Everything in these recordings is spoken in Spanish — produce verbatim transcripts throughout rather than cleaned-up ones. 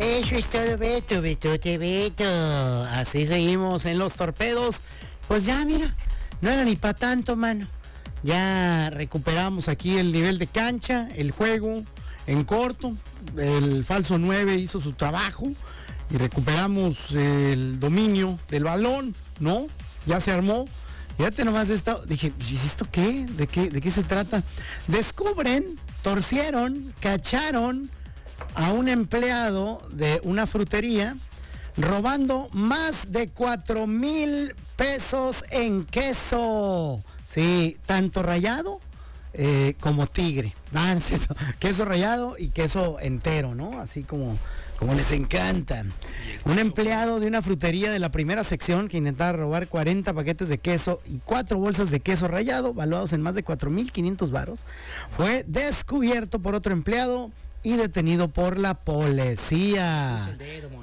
Eso es todo, Beto, Beto, te Beto. Así seguimos en los torpedos. Pues ya, mira, no era ni para tanto, mano. Ya recuperamos aquí el nivel de cancha, el juego en corto. El falso nueve hizo su trabajo y recuperamos el dominio del balón, ¿no? Ya se armó. Fíjate nomás esto. Dije, ¿esto qué? ¿De qué, de qué se trata? Descubren, torcieron, cacharon a un empleado de una frutería robando más de cuatro mil pesos en queso. Sí, tanto rallado eh, como tigre. Ah, ¿no es cierto? Queso rallado y queso entero, ¿no? Así como, como les encanta. Un empleado de una frutería de la primera sección que intentaba robar cuarenta paquetes de queso y cuatro bolsas de queso rallado, valuados en más de cuatro mil quinientos varos, fue descubierto por otro empleado y detenido por la policía.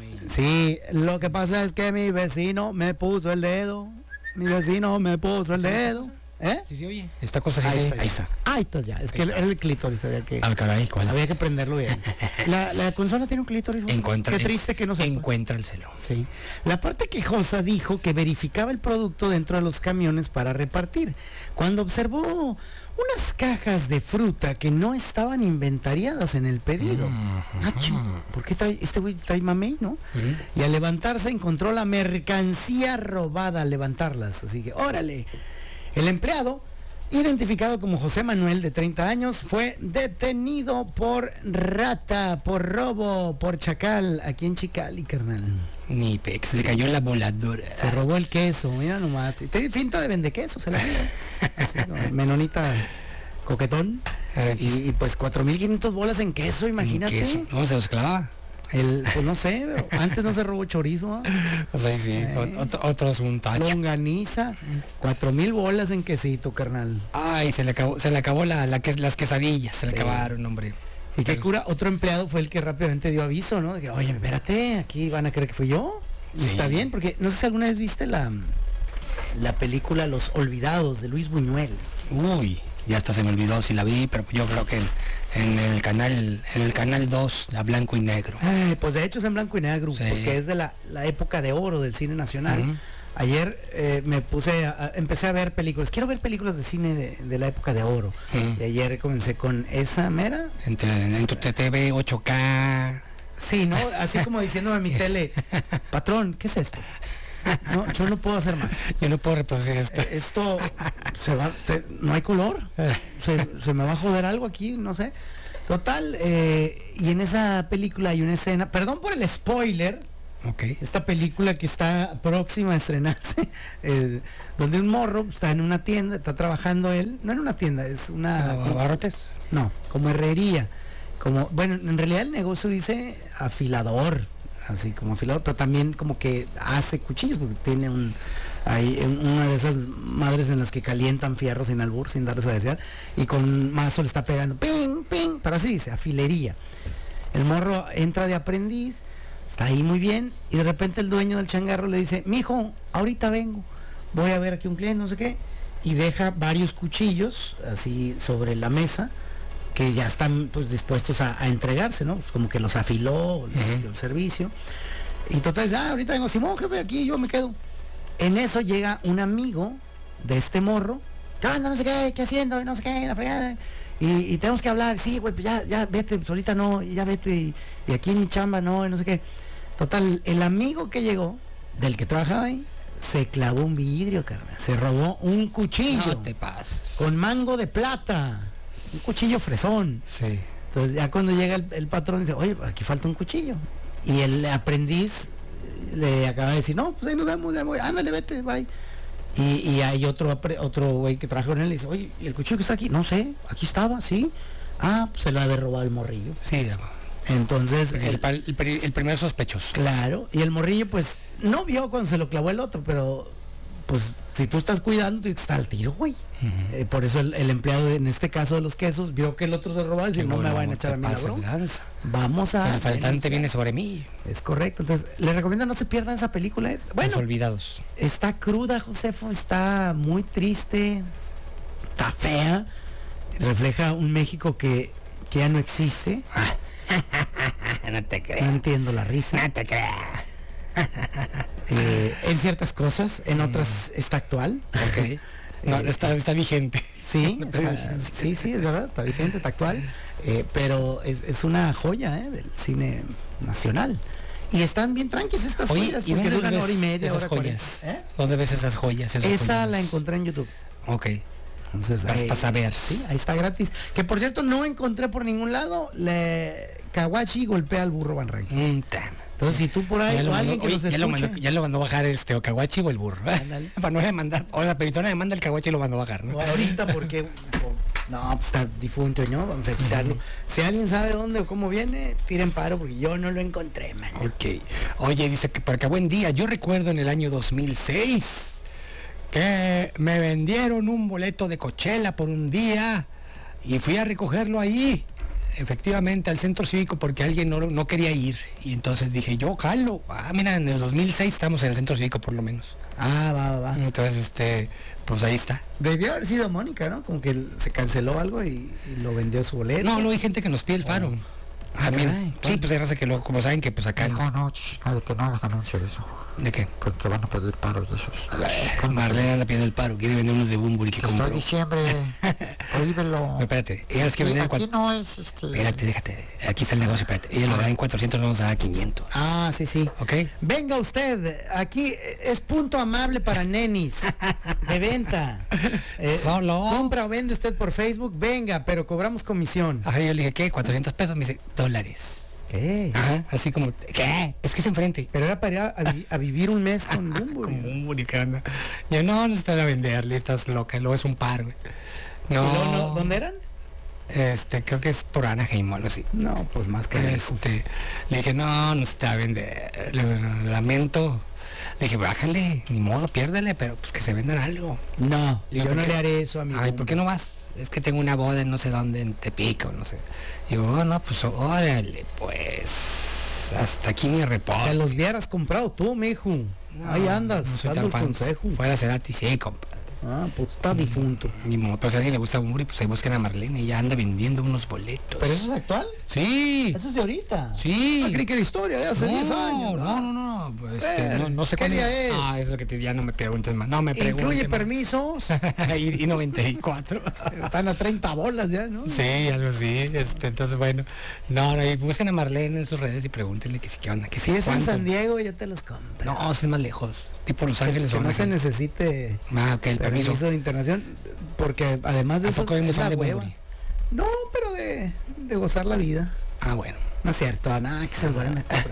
Sí, lo que pasa es que mi vecino me puso el dedo. Mi vecino me puso el dedo. ¿Eh? Sí, sí, oye. Esta cosa sí, ahí, sí, está, ahí está. Ahí está ya. Es que era el clítoris, había que. Ah, caray, ¿cuál? Había que prenderlo bien. La, la consola tiene un clítoris. Encuentra. Qué triste que no se. Encuéntraselo. Sí. La parte quejosa dijo que verificaba el producto dentro de los camiones para repartir. Cuando observó unas cajas de fruta que no estaban inventariadas en el pedido. Mm, ah, chico, ¿por qué trae, este güey trae mamey, no? Mm. Y al levantarse encontró la mercancía robada al levantarlas. Así que, órale. El empleado, identificado como José Manuel, de treinta años, fue detenido por rata, por robo, por chacal, aquí en Chicali, carnal. Ni pex, le cayó la voladora. Se robó el queso, mira nomás. Tiene finta de vende queso, se la Así, ¿no? Menonita coquetón. Y, y pues cuatro mil quinientos bolas en queso, imagínate. ¿Queso? No, se los clavaba. El, pues no sé, antes no se robó chorizo. ¿Eh? O sea, sí, eh, otro, otros un tacho. Longaniza, cuatro mil bolas en quesito, carnal. Ay, se le acabó, se le acabó la, la que, las quesadillas, se le sí. acabaron, hombre. Y qué cura, otro empleado fue el que rápidamente dio aviso, ¿no? De que, oye, espérate, aquí van a creer que fui yo. Y sí. Está bien, porque no sé si alguna vez viste la, la película Los Olvidados de Luis Buñuel. Uy, ya hasta se me olvidó si la vi, pero yo creo que en el canal en el canal dos, la blanco y negro. Ay, pues de hecho es en blanco y negro, sí. Porque es de la, la época de oro del cine nacional. Uh-huh. Ayer eh, me puse, a, a, empecé a ver películas, quiero ver películas de cine de, de la época de oro. Uh-huh. Y ayer comencé con esa mera. En, en tu T V ocho K. Sí, ¿no? Así como diciéndome a mi tele, patrón, ¿qué es esto? No, yo no puedo hacer más. Yo no puedo reproducir esto. Eh, esto se va, se, no hay color. Se, se me va a joder algo aquí, no sé. Total, eh, y en esa película hay una escena, perdón por el spoiler. Okay. Esta película que está próxima a estrenarse, eh, donde un morro está en una tienda, está trabajando él, no en una tienda, es una... ¿Abarrotes? No, como herrería. Como, bueno, en realidad el negocio dice afilador. Así como afilador, pero también como que hace cuchillos, porque tiene un hay una de esas madres en las que calientan fierros sin albur, sin darles a desear, y con mazo le está pegando, ping, ping, pero así dice, afilería. El morro entra de aprendiz, está ahí muy bien, y de repente el dueño del changarro le dice, mijo, ahorita vengo, voy a ver aquí un cliente, no sé qué, y deja varios cuchillos así sobre la mesa, que ya están pues dispuestos a, a entregarse, ¿no? Pues como que los afiló, les uh-huh. dio el servicio. Y total dice, ah, ahorita vengo, Simón, jefe, aquí yo me quedo. En eso llega un amigo de este morro, ¿qué onda? No sé qué, ¿qué haciendo? No sé qué, la fregada. Y, y tenemos que hablar, sí, güey, pues ya, ya vete, pues ahorita no, ya vete, y, y aquí en mi chamba no, y no sé qué. Total, el amigo que llegó, del que trabajaba ahí, se clavó un vidrio, carnal. Se robó un cuchillo. No te pases. Con mango de plata. Un cuchillo fresón. Sí. Entonces ya cuando llega el, el patrón dice, oye, aquí falta un cuchillo. Y el aprendiz le acaba de decir, no, pues ahí nos vemos, ya voy, ándale, vete, bye. Y, y hay otro otro güey que trabaja con él y dice, oye, ¿y el cuchillo que está aquí? No sé, aquí estaba, sí. Ah, pues se lo había robado el morrillo. Sí, ya. Entonces el, el, el, el primer sospechoso. Claro, y el morrillo pues no vio cuando se lo clavó el otro, pero pues si tú estás cuidando, está al tiro, güey. Uh-huh. Eh, por eso el, el empleado de, en este caso de los quesos vio que el otro se robaba y dice, no, no me van a echar a mí la broma. Vamos a... El faltante viene sobre mí. Es correcto, entonces les recomiendo no se pierdan esa película. Bueno, Los Olvidados. Está cruda, Josefo, está muy triste, está fea, refleja un México que, que ya no existe. no te No creas. entiendo la risa. No te creas. Eh, en ciertas cosas, en otras está actual. Ok. No, Eh, está, está vigente. Sí, está- sí, sí, es verdad, está vigente, está actual. Eh, pero es, es una joya eh, del cine nacional. Y están bien tranquilas estas Oye, joyas ¿y porque dónde duran ves hora y media, esas hora joyas? cuarenta. ¿Eh? ¿Dónde ves esas joyas? esas Esa joyas? la encontré en YouTube. Ok. Entonces, Vas ahí, para saber. sí, ahí está gratis. Que por cierto no encontré por ningún lado. Le Kawachi golpea al burro Van Ranking. Mm, tam. Entonces si tú por ahí Ya o lo, mandó, alguien que oye, nos ya, lo escuche, mandó, ya lo mandó a bajar este Okawachi o el burro. Ándale. Para no demandar. O la peritona demanda el Kawachi y lo mandó a bajar, ¿no? o ahorita porque o- no, pues está difunto, ¿no? Vamos a quitarlo. Si alguien sabe dónde o cómo viene, tiren paro porque yo no lo encontré, man. Ok. Oye, dice que porque buen día. Yo recuerdo en el año dos mil seis que me vendieron un boleto de Coachella por un día y fui a recogerlo ahí, efectivamente, al centro cívico porque alguien no, no quería ir. Y entonces dije, yo jalo. Ah, mira, en el dos mil seis estamos en el centro cívico por lo menos. Ah, va, va, va. Entonces, este, pues ahí está. Debió haber sido Mónica, ¿no? Como que se canceló algo y, y lo vendió su boleto. No, no hay gente que nos pide el paro. Ah, También. caray, Sí, ¿cuál? pues hay raza que luego, como saben que pues acá... No, no, ch, cállate, que no hagas anuncio de eso. ¿De qué? Porque van a pedir paros de esos. Marlene anda pidiendo el paro, quiere vender unos de Bumburi que Te estoy compró. diciembre, prohíbelo. No, espérate, ella los quiere Aquí, vender en aquí cuatro... no es este. Espérate, déjate. Aquí está el negocio, espérate. Ella lo da en cuatrocientos, vamos a dar quinientos. Ah, sí, sí. ¿Ok? Venga usted, aquí es punto amable para nenis de venta. Eh, Solo. Compra o vende usted por Facebook, venga, pero cobramos comisión. Ajá, yo le dije, ¿qué? cuatrocientos pesos. Me dice, dólares. ¿Qué? Ajá, así como, ¿qué? Es que es enfrente. Pero era para ir a, a vi- a vivir un mes con Bumbo. Como Bumburi, ¿qué onda? Yo, no, no están a venderle, estás loca, luego es un par, güey. No, ¿Dónde eran? este, creo que es por Anaheim o algo así. No, pues más que eso. Este, le dije, no, no se te va a vender, le- lamento. Le dije, bájale, ni modo, piérdele, pero pues que se vendan algo. No, Digo, yo ¿por no qué? le haré eso a mi Ay, Bumbo. ¿por qué no vas? Es que tengo una boda en no sé dónde, en Tepico, no sé. Digo, oh, no, pues órale, pues, hasta aquí mi reporte. Se los hubieras comprado tú, mijo. No, Ahí andas, no soy dando tan el fan. consejo. Fuera Cerati, sí, compa. Ah, pues está difunto. Ni modo, pero si a alguien le gusta Bumburi, pues ahí busquen a Marlene, ella anda vendiendo unos boletos. ¿Pero eso es actual? Sí, Eso es de ahorita. sí. Ah, creí que era historia de hace no, diez años. No, no, no, pues, este, Ver, no, no sé ¿qué cuándo. día es? Ah, eso que te, ya no me preguntes más. No me preguntes Incluye más. permisos. y, y noventa y cuatro. Están a treinta bolas ya, ¿no? Sí, algo así. Este, entonces, bueno. No, no, y busquen a Marlene en sus redes y pregúntenle que sí, qué onda. Que Si sí, es en cuánto. San Diego, ya te los compro. No, es más lejos. Tipo Los Ángeles que o no se Anaheim. necesite Ah, ok, el permiso. permiso de internación, porque además de ¿A eso poco hay un es la fan de hueva. Bumburi? No, pero de, de gozar la vida. Ah, bueno. No es cierto, nada que se vayan a comprar.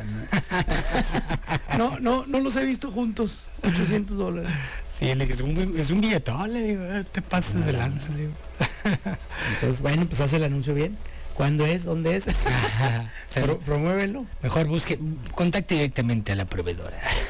No, no, no los he visto juntos. ochocientos dólares. Sí, le dije, es un, es un billetón, le digo, "Ah, te pases de lanza", le digo. Entonces, bueno, pues hace el anuncio bien. ¿Cuándo es? ¿Dónde es? Se- Pro- promuévelo. Mejor busque, contacte directamente a la proveedora.